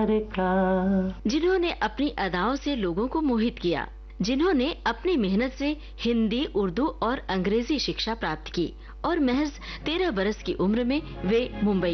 प्यार का। जिन्होंने अपनी अदाओं से लोगों को मोहित किया, जिन्होंने अपनी मेहनत से हिंदी, उर्दू और अंग्रेजी शिक्षा प्राप्त की और महज 13 बरस की उम्र में वे मुंबई